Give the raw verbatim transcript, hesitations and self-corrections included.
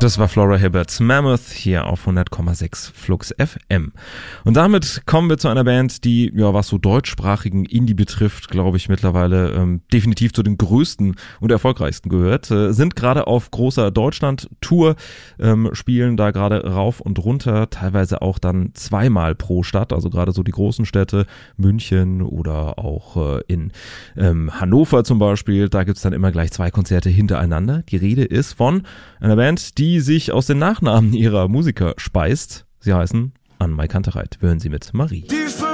Das war Flora Hibbert's Mammoth hier auf hundert Komma sechs Flux F M. Und damit kommen wir zu einer Band, die, ja, was so deutschsprachigen Indie betrifft, glaube ich mittlerweile ähm, definitiv zu den größten und erfolgreichsten gehört. Äh, sind gerade auf großer Deutschland-Tour, ähm, spielen da gerade rauf und runter, teilweise auch dann zweimal pro Stadt, also gerade so die großen Städte, München oder auch äh, in ähm, Hannover zum Beispiel. Da gibt's dann immer gleich zwei Konzerte hintereinander. Die Rede ist von einer Band, die sich aus den Nachnamen ihrer Musiker speist. Sie heißen Ann-Mai Kantereit. Wir hören sie mit Marie. Die